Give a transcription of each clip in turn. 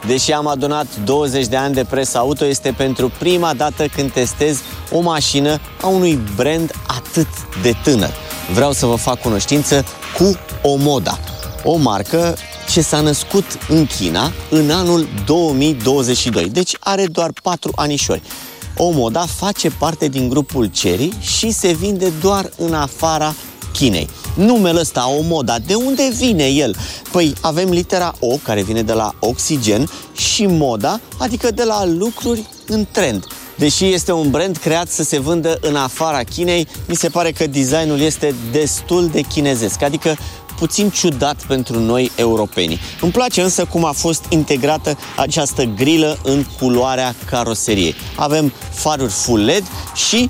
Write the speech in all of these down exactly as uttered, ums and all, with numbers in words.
deși am adunat douăzeci de ani de presă auto, este pentru prima dată când testez o mașină a unui brand atât de tânăr. Vreau să vă fac cunoștință cu Omoda, o marcă ce s-a născut în China în anul două mii douăzeci și doi, deci are doar patru anișori. Omoda face parte din grupul Chery și se vinde doar în afara Chinei. Numele ăsta, Omoda, de unde vine el? Păi avem litera O, care vine de la oxigen, și moda, adică de la lucruri în trend. Deși este un brand creat să se vândă în afara Chinei, mi se pare că designul este destul de chinezesc, adică puțin ciudat pentru noi europenii. Îmi place însă cum a fost integrată această grilă în culoarea caroseriei. Avem faruri full L E D și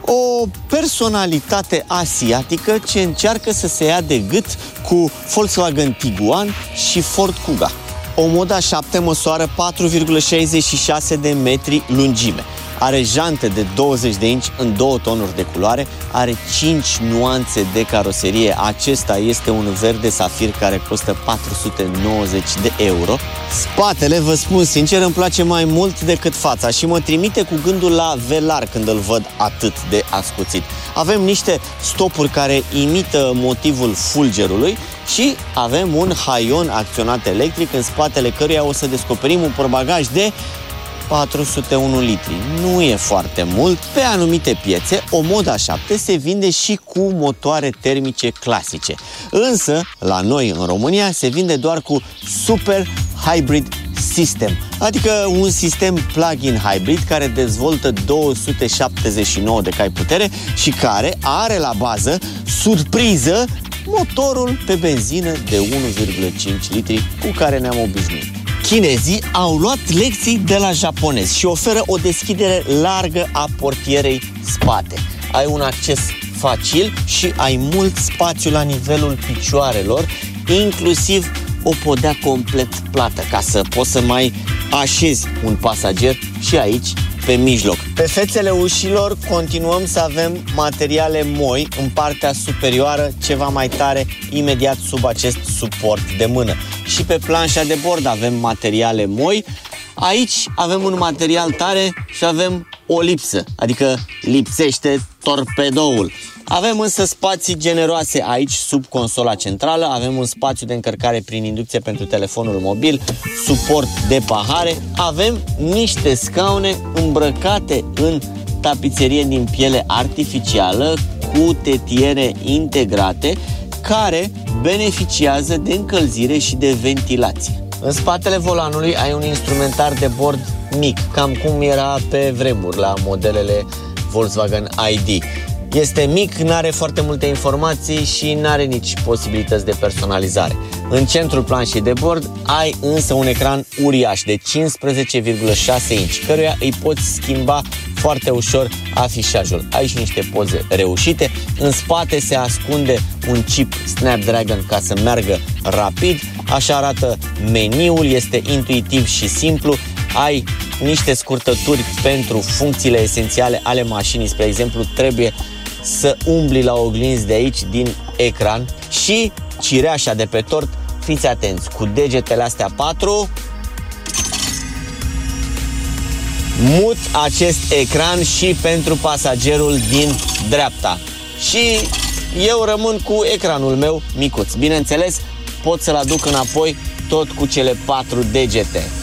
o personalitate asiatică ce încearcă să se ia de gât cu Volkswagen Tiguan și Ford Kuga. Omoda șapte măsoară patru virgulă șaizeci și șase de metri lungime. Are jante de douăzeci de inci în două tonuri de culoare, are cinci nuanțe de caroserie. Acesta este un verde safir care costă patru sute nouăzeci de euro. Spatele, vă spun sincer, îmi place mai mult decât fața și mă trimite cu gândul la velar când îl văd atât de ascuțit. Avem niște stopuri care imită motivul fulgerului și avem un haion acționat electric, în spatele căruia o să descoperim un portbagaj de patru sute unu litri. Nu e foarte mult. Pe anumite piețe, Omoda șapte se vinde și cu motoare termice clasice. Însă, la noi, în România, se vinde doar cu Super Hybrid System, adică un sistem plug-in hybrid care dezvoltă două sute șaptezeci și nouă de cai putere și care are la bază, surpriză, motorul pe benzină de unu virgulă cinci litri cu care ne-am obișnuit. Chinezii au luat lecții de la japonezi și oferă o deschidere largă a portierei spate. Ai un acces facil și ai mult spațiu la nivelul picioarelor, inclusiv o podea complet plată, ca să poți să mai așezi un pasager și aici, pe mijloc. Pe fețele ușilor continuăm să avem materiale moi în partea superioară, ceva mai tare imediat sub acest suport de mână. Și pe planșa de bord avem materiale moi. Aici avem un material tare și avem o lipsă, adică lipsește torpedoul. Avem însă spații generoase aici sub consola centrală, avem un spațiu de încărcare prin inducție pentru telefonul mobil, suport de pahare, avem niște scaune îmbrăcate în tapiserie din piele artificială cu tetiere integrate care beneficiază de încălzire și de ventilație. În spatele volanului ai un instrumentar de bord mic, cam cum era pe vremuri la modelele Volkswagen I D. Este mic, nu are foarte multe informații și nu are nici posibilități de personalizare. În centrul planșei de bord ai însă un ecran uriaș de cincisprezece virgulă șase inci, căruia îi poți schimba foarte ușor afișajul. Ai și niște poze reușite. În spate se ascunde un chip Snapdragon ca să meargă rapid. Așa arată meniul, este intuitiv și simplu. Ai niște scurtături pentru funcțiile esențiale ale mașinii. Spre exemplu, trebuie să umbli la oglinzi de aici din ecran și cireașa de pe tort, fiți atenți, cu degetele astea patru mut acest ecran și pentru pasagerul din dreapta. Și eu rămân cu ecranul meu micuț. Bineînțeles, pot să-l aduc înapoi tot cu cele patru degete.